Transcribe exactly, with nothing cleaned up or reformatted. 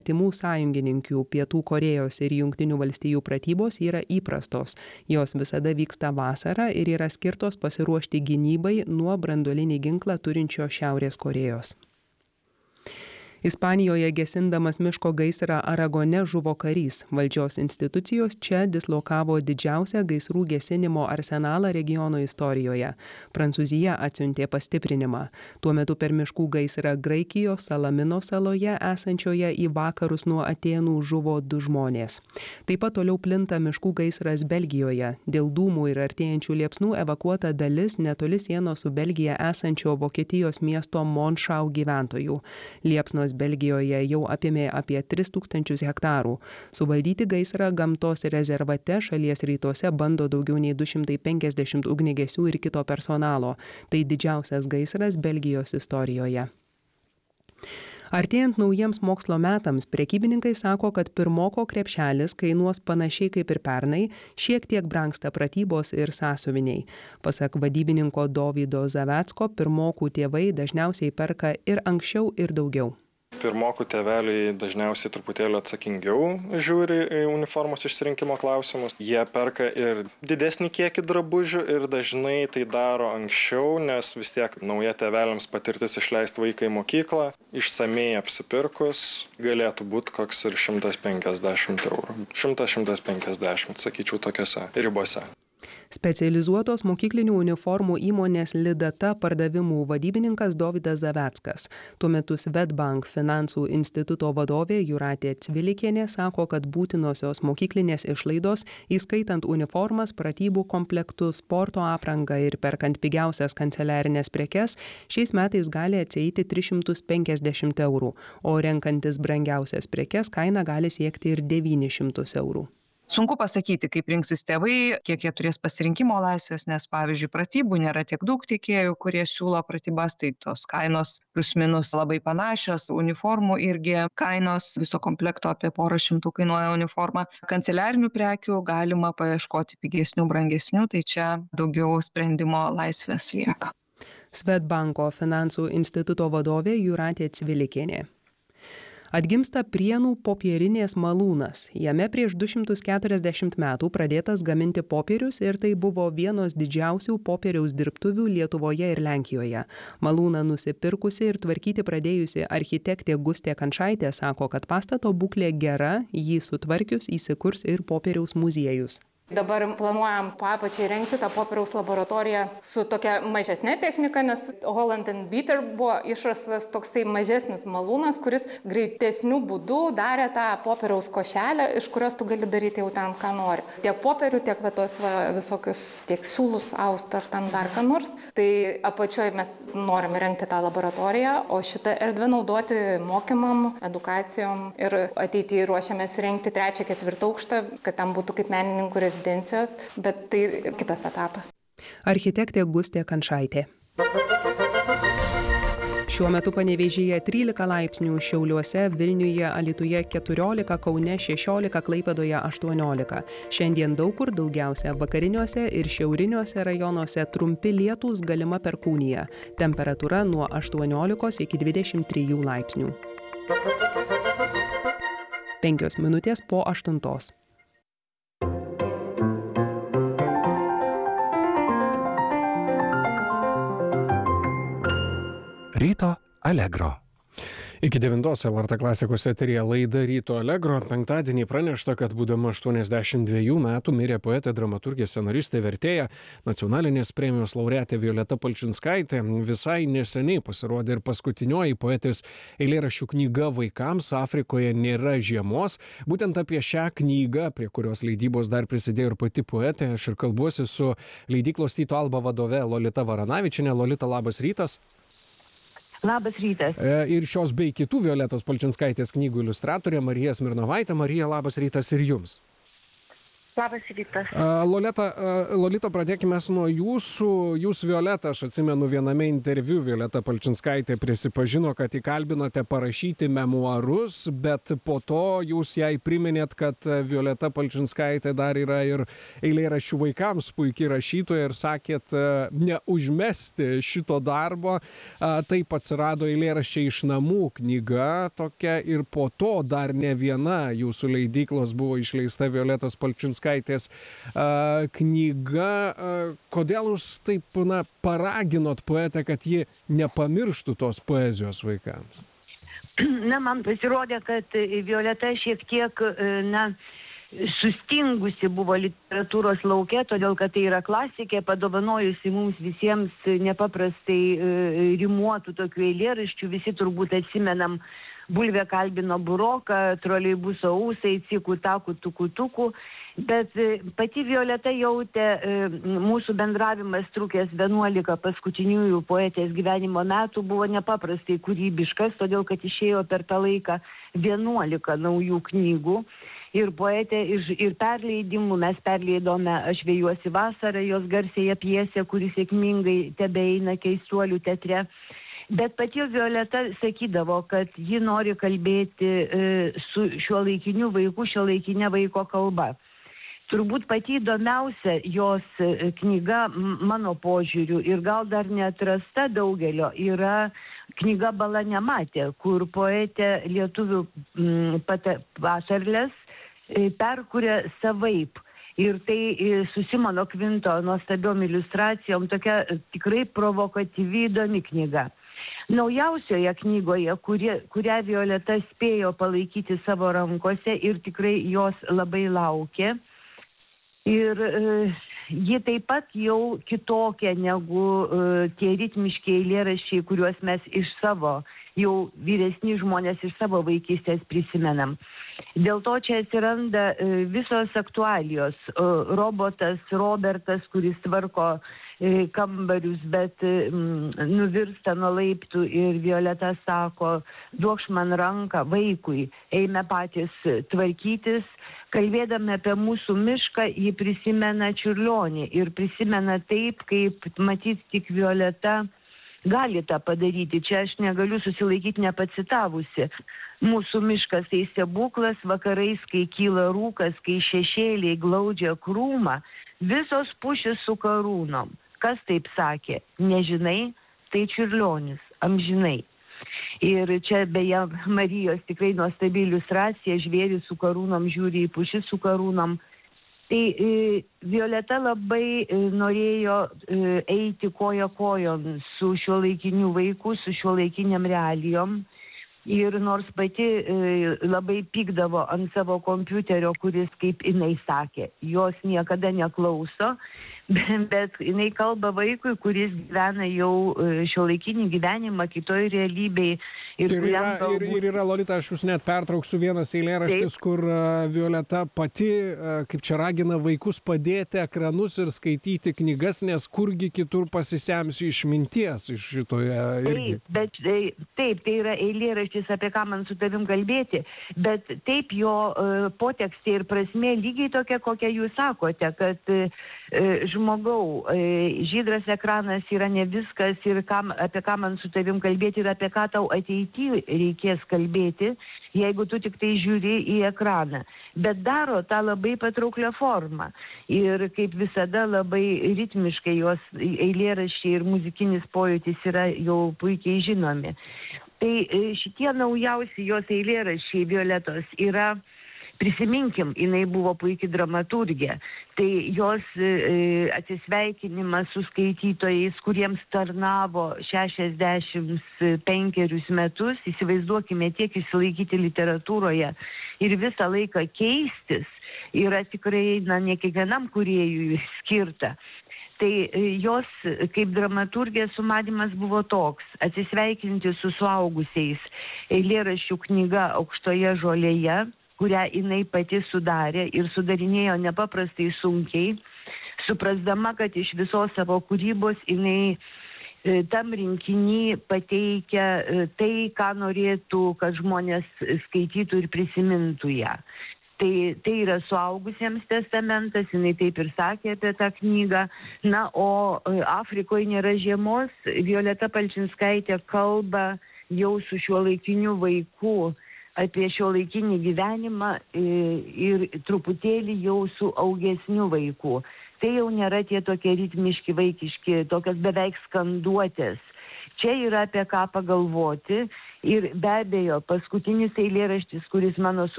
Timų sąjungininkių Pietų Korėjos ir Jungtinių valstijų pratybos yra įprastos. Jos visada vyksta vasarą ir yra skirtos pasiruošti gynybai nuo branduolinį ginklą turinčio Šiaurės Korėjos. Ispanijoje gesindamas miško gaisrą Aragone žuvo karys. Valdžios institucijos čia dislokavo didžiausią gaisrų gesinimo arsenalą regiono istorijoje. Prancūzija atsiuntė pastiprinimą. Tuo metu per miškų gaisrą Graikijos Salamino saloje esančioje į vakarus nuo Atėnų žuvo du žmonės. Taip pat toliau plinta miškų gaisras Belgijoje. Dėl dūmų ir artėjančių liepsnų evakuota dalis netoli sienos su Belgija esančio Vokietijos miesto Monšau gyventojų. Liepsnos Belgijoje jau apėmė apie tris tūkstančius hektarų. Suvaldyti gaisrą gamtos rezervate šalies rytuose bando daugiau nei du šimtai penkiasdešimt ugniagesių ir kito personalo. Tai didžiausias gaisras Belgijos istorijoje. Artėjant naujiems mokslo metams, prekybininkai sako, kad pirmoko krepšelis kainuos panašiai kaip ir pernai, šiek tiek brangsta pratybos ir sąsiuviniai. Pasak vadybininko Dovydo Zavecko, pirmokų tėvai dažniausiai perka ir anksčiau, ir daugiau. Pirmokų tėveliai dažniausiai truputėlį atsakingiau žiūri į uniformos išsirinkimo klausimus. Jie perka ir didesnį kiekį drabužių ir dažnai tai daro anksčiau, nes vis tiek nauja tėveliams patirtis išleisti vaiką į mokyklą. Išsamei apsipirkus galėtų būti koks ir šimtas penkiasdešimt eurų. šimtas šimtas penkiasdešimt, sakyčiau, tokiose ribose. Specializuotos mokyklinių uniformų įmonės Lidata pardavimų vadybininkas Dovydas Zaveckas. Tuo metu Swedbank finansų instituto vadovė Jūratė Cvilikienė sako, kad būtinosios mokyklinės išlaidos, įskaitant uniformas, pratybų komplektus, sporto aprangą ir perkant pigiausias kanceliarinės prekes, šiais metais gali atsieiti tris šimtus penkiasdešimt eurų, o renkantis brangiausias prekes kaina gali siekti ir devynis šimtus eurų. Sunku pasakyti, kaip rinksis tėvai, kiek jie turės pasirinkimo laisvės, nes, pavyzdžiui, pratybų nėra tiek daug tiekėjų, kurie siūlo pratybas, tai tos kainos plus minus labai panašios, uniformų irgi kainos viso komplekto apie porą šimtų kainuoja uniforma. Kanceliarinių prekių galima paieškoti pigesnių, brangesnių, tai čia daugiau sprendimo laisvės lieka. Swedbanko finansų instituto vadovė Jūratė Cvilikienė. Atgimsta Prienų popierinės malūnas. Jame prieš du šimtus keturiasdešimt metų pradėtas gaminti popierius ir tai buvo vienos didžiausių popieriaus dirbtuvių Lietuvoje ir Lenkijoje. Malūną nusipirkusi ir tvarkyti pradėjusi architektė Gustė Kančaitė sako, kad pastato būklė gera, jį sutvarkius įsikurs ir popieriaus muziejus. Dabar planuojam po apačiai rengti tą popieriaus laboratoriją su tokia mažesnė technika, nes Holland and Beater buvo išrastas toksai mažesnis malūnas, kuris greitesnių būdų darė tą popieriaus košelę, iš kurios tu gali daryti jau ten, ką nori. Tiek popierių, tiek tos va, visokius, tiek siūlus, austą ar ten dar ką nors. Tai apačioje mes norime rengti tą laboratoriją, o šitą erdvę naudoti mokymam, edukacijom ir ateityje ruošiamės rengti trečią, ketvirtą aukštą, kad tam būtų kaip menininkų rezidencijos. Bet tai kitas etapas. Architektė Gustė Kančaitė. Šiuo metu Panevėžyje trylika laipsnių, Šiauliuose, Vilniuje, Alytuje keturiolika, Kaune šešiolika, Klaipėdoje aštuoniolika. Šiandien daug kur daugiausia vakariniuose ir šiauriniuose rajonuose trumpi lietūs, galima perkūnija. Temperatūra nuo aštuoniolikos iki dvidešimt trijų laipsnių. Penkios minutės po aštuntos. Ryto Allegro. Iki devintos L R T klasikos eteryje laida Ryto Allegro. Penktadienį pranešta, kad būdama aštuoniasdešimt dviejų metų mirė poetė, dramaturgė, scenaristė, vertėja, nacionalinės premijos laureatė Violeta Palčinskaitė. Visai neseniai pasirodė ir paskutinioji poetės eilėraščių knyga vaikams Afrikoje nėra žiemos. Būtent apie šią knygą, prie kurios leidybos dar prisidėjo ir pati poetė, aš ir kalbuosi su leidyklos Tyto Alba vadove Lolita Varanavičienė. Lolita, labas rytas. Labas rytas. Ir šios bei kitų Violetos Palčinskaitės knygų iliustratorė Marija Smirnovaitė. Marija, labas rytas ir jums. Labas rytas. Lolita, Lolita, pradėkime nuo jūsų. Jūs, Violeta, aš atsimenu viename interviu, Violeta Palčinskaitė prisipažino, kad įkalbinote parašyti memuarus, bet po to jūs jai priminėt, kad Violeta Palčinskaitė dar yra ir eilėraščių vaikams puikiai rašytoja ir sakėt neužmesti šito darbo. Taip atsirado eilėraščiai iš namų knyga tokia ir po to dar ne viena jūsų leidyklos buvo išleista Violetos Palčinskaitės knyga. Kodėl jūs taip, na, paraginot poetę, kad ji nepamirštų tos poezijos vaikams? Na, man pasirodė, kad Violeta šiek tiek, na, sustingusi buvo literatūros lauke, todėl kad tai yra klasikė, padovanojusi mums visiems nepaprastai rimuotų tokių eilėraščių. Visi turbūt atsimenam Bulvė kalbino buroką, troleibuso ūsai, cikų takų, tukų tukų. Bet pati Violeta jautė, mūsų bendravimas trukęs vienuolika paskutiniųjų poetės gyvenimo metų buvo nepaprastai kūrybiškas, todėl kad išėjo per tą laiką vienuolika naujų knygų. Ir poetė ir perleidimų, mes perleidome Aš vėjuosi vasarą, jos garsiąją pjesę, kuri sėkmingai tebeeina Keistuolių teatre. Bet pati Violeta sakydavo, kad ji nori kalbėti su šiuolaikiniu vaiku, šiuolaikinė vaiko kalba. Turbūt pati įdomiausia jos knyga mano požiūriu ir gal dar neatrasta daugelio yra knyga Bala nematė, kur poetė lietuvių patarles perkuria savaip. Ir tai su Simono Kvinto nuostabiom iliustracijom tokia tikrai provokatyvi įdomi knyga. Naujausioje knygoje, kurie, kurią Violeta spėjo palaikyti savo rankose ir tikrai jos labai laukė. Ir e, ji taip pat jau kitokia negu e, tie ritmiški eilėraščiai, kuriuos mes iš savo, jau vyresni žmonės iš savo vaikystės prisimenam. Dėl to čia atsiranda e, visos aktualijos. E, robotas Robertas, kuris tvarko e, kambarius, bet e, nuvirsta nuo laiptų ir Violeta sako, duokš man ranką vaikui, eime patys tvarkytis. Kalbėdami apie mūsų mišką, ji prisimena Čiurlionį ir prisimena taip, kaip matyt tik Violeta gali tą padaryti. Čia aš negaliu susilaikyti nepacitavusi. Mūsų miškas tai stebuklas, vakarais, kai kyla rūkas, kai šešėliai glaudžia krūmą, visos pušys su karūnom. Kas taip sakė? Nežinai, tai Čiurlionis, amžinai. Ir čia beje Marijos tikrai nuostabi iliustracija, žvėris su karūnom žiūri į pušis su karūnom. Tai e, Violeta labai e, norėjo e, eiti koja kojon su šiuolaikiniu vaiku, su šiuolaikiniam realijom. Ir nors pati e, labai pykdavo ant savo kompiuterio, kuris, kaip jinai sakė, jos niekada neklauso, bet, bet jinai kalba vaikui, kuris gyvena jau e, šiuolaikinį gyvenimą kitoj realybėj. Ir, ir, yra, galbūt... ir, ir yra, Lolita, aš jūs net pertrauksiu vienas eilėraštis, kur uh, Violeta pati, uh, kaip čia ragina vaikus padėti ekranus ir skaityti knygas, nes kurgi kitur pasisemsiu išminties iš šitoje irgi. Taip, bet, taip, tai yra eilėraštis, apie ką man su tavim kalbėti, bet taip jo uh, potekstė ir prasmė lygiai tokia, kokią jūs sakote, kad uh, žmogau, uh, žydras ekranas yra ne viskas ir kam, apie ką man su tavim kalbėti ir apie ką tau ateiti reikės kalbėti, jeigu tu tik tai žiūri į ekraną. Bet daro tą labai patrauklią formą. Ir kaip visada labai ritmiškai jos eilėraščiai ir muzikinis pojūtis yra jau puikiai žinomi. Tai šitie naujausi jos eilėraščiai Violetos yra, prisiminkim, jinai buvo puikiai dramaturgė. Tai jos e, atsisveikinimas su skaitytojais, kuriems tarnavo šešiasdešimt penkerius metus, įsivaizduokime tiek išsilaikyti literatūroje ir visą laiką keistis, yra tikrai, na, ne kiekvienam kūrėjui skirta. Tai jos kaip dramaturgės sumanymas buvo toks – atsisveikinti su suaugusiais eilėraščių knyga Aukštoje žolėje, kurią jinai pati sudarė ir sudarinėjo nepaprastai sunkiai, suprasdama, kad iš visos savo kūrybos jinai e, tam rinkiny pateikia e, tai, ką norėtų, kad žmonės skaitytų ir prisimintų ją. Tai, tai yra suaugusiems testamentas, jinai taip ir sakė apie tą knygą. Na, o Afrikoje nėra žiemos, Violeta Palčinskaitė kalba jau su šiuolaikiniu vaiku apie šiuolaikinį gyvenimą ir truputėlį jau su augesniu vaiku. Tai jau nėra tie tokie ritmiški, vaikiški, tokios beveik skanduotės. Čia yra apie ką pagalvoti ir be abejo paskutinis eilėraštis, kuris mano